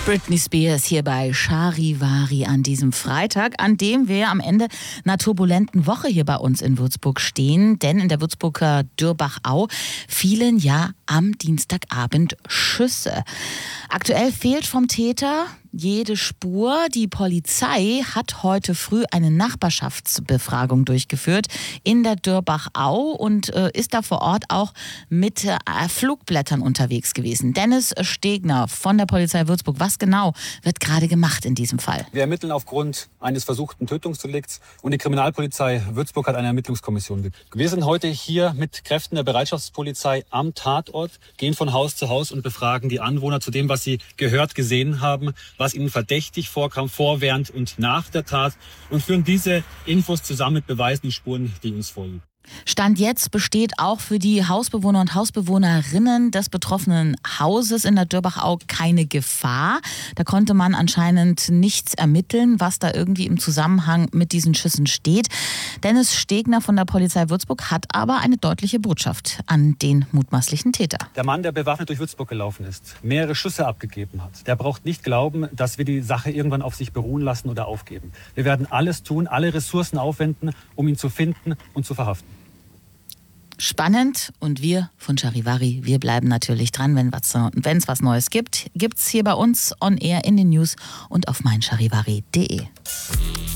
Britney Spears hier bei Charivari an diesem Freitag, an dem wir am Ende einer turbulenten Woche hier bei uns in Würzburg stehen. Denn in der Würzburger Dürbach-Au fielen ja am Dienstagabend Schüsse. Aktuell fehlt vom Täter jede Spur. Die Polizei hat heute früh eine Nachbarschaftsbefragung durchgeführt in der Dürbach-Au und ist da vor Ort auch mit Flugblättern unterwegs gewesen. Dennis Stegner von der Polizei Würzburg, was genau wird gerade gemacht in diesem Fall? Wir ermitteln aufgrund eines versuchten Tötungsdelikts und die Kriminalpolizei Würzburg hat eine Ermittlungskommission gegründet. Wir sind heute hier mit Kräften der Bereitschaftspolizei am Tatort, gehen von Haus zu Haus und befragen die Anwohner zu dem, was sie gehört, gesehen haben, was ihnen verdächtig vorkam, vor, während und nach der Tat und führen diese Infos zusammen mit Beweisen und Spuren, die uns vorliegen. Stand jetzt besteht auch für die Hausbewohner und Hausbewohnerinnen des betroffenen Hauses in der Dürbach-Au keine Gefahr. Da konnte man anscheinend nichts ermitteln, was da irgendwie im Zusammenhang mit diesen Schüssen steht. Dennis Stegner von der Polizei Würzburg hat aber eine deutliche Botschaft an den mutmaßlichen Täter. Der Mann, der bewaffnet durch Würzburg gelaufen ist, mehrere Schüsse abgegeben hat, der braucht nicht glauben, dass wir die Sache irgendwann auf sich beruhen lassen oder aufgeben. Wir werden alles tun, alle Ressourcen aufwenden, um ihn zu finden und zu verhaften. Spannend, und wir von Charivari, wir bleiben natürlich dran, wenn es was Neues gibt, gibt's hier bei uns on air in den News und auf meincharivari.de.